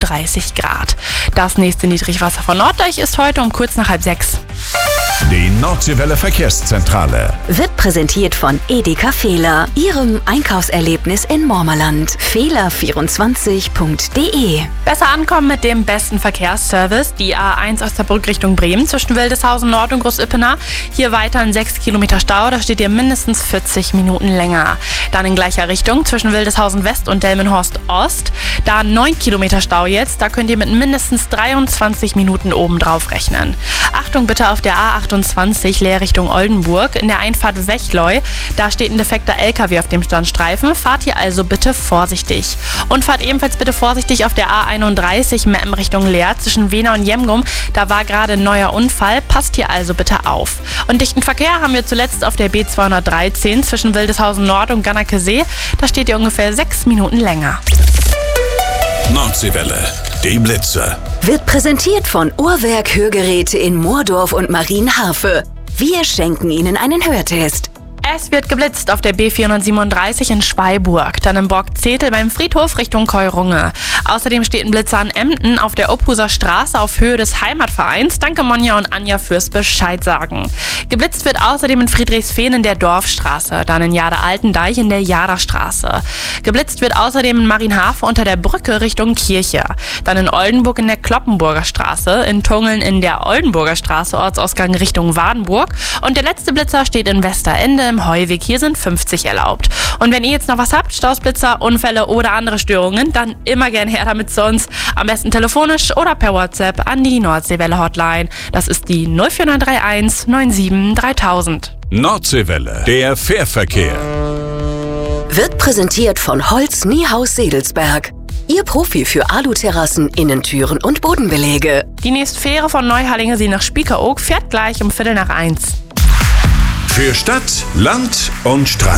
31 Grad. Das nächste Niedrigwasser von Norddeich ist heute um kurz nach 5:30. Die Nordseewelle Verkehrszentrale Wird präsentiert von Edeka Fehler, Ihrem Einkaufserlebnis in Mormerland. Fehler24.de. Besser ankommen mit dem besten Verkehrsservice. Die A1 Osnabrück Richtung Bremen zwischen Wildeshausen Nord und Groß-Ippener. Hier weiter ein 6 Kilometer Stau, da steht ihr mindestens 40 Minuten länger. Dann in gleicher Richtung zwischen Wildeshausen West und Delmenhorst Ost. Da 9 Kilometer Stau jetzt, da könnt ihr mit mindestens 23 Minuten obendrauf rechnen. Achtung bitte auf der A28 Leer Richtung Oldenburg in der Einfahrt Wechleu. Da steht ein defekter LKW auf dem Standstreifen. Fahrt hier also bitte vorsichtig. Und fahrt ebenfalls bitte vorsichtig auf der A31 Meppen Richtung Leer zwischen Wehner und Jemgum. Da war gerade ein neuer Unfall. Passt hier also bitte auf. Und dichten Verkehr haben wir zuletzt auf der B213 zwischen Wildeshausen Nord und Gannakesee. Da steht ihr ungefähr 6 Minuten länger. Nordseewelle, die Blitzer. Wird präsentiert von Uhrwerk Hörgeräte in Moordorf und Marienharfe. Wir schenken Ihnen einen Hörtest. Es wird geblitzt auf der B437 in Schweiburg, dann im Borgzetel beim Friedhof Richtung Keurunge. Außerdem steht ein Blitzer an Emden auf der Obhuser Straße auf Höhe des Heimatvereins. Danke Monja und Anja fürs Bescheid sagen. Geblitzt wird außerdem in Friedrichsfehn in der Dorfstraße, dann in Jade-Altendeich in der Jaderstraße. Geblitzt wird außerdem in Marienhafe unter der Brücke Richtung Kirche, dann in Oldenburg in der Kloppenburger Straße, in Tungeln in der Oldenburger Straße, Ortsausgang Richtung Wadenburg und der letzte Blitzer steht in Westerende im Heuweg. Hier sind 50 erlaubt. Und wenn ihr jetzt noch was habt, Stausblitzer, Unfälle oder andere Störungen, dann immer gern her damit zu uns. Am besten telefonisch oder per WhatsApp an die Nordseewelle Hotline. Das ist die 04931 97 3000. Nordseewelle, der Fährverkehr. Wird präsentiert von Holz Niehaus Sedelsberg. Ihr Profi für Aluterrassen, Innentüren und Bodenbeläge. Die nächste Fähre von Neuhallinge nach Spiekeroog fährt gleich um 1:15. Für Stadt, Land und Strand.